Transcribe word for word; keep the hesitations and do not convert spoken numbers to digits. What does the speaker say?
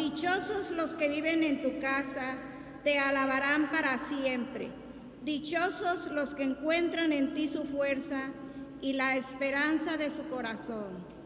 dichosos los que viven en tu casa, te alabarán para siempre. Dichosos los que encuentran en ti su fuerza y la esperanza de su corazón.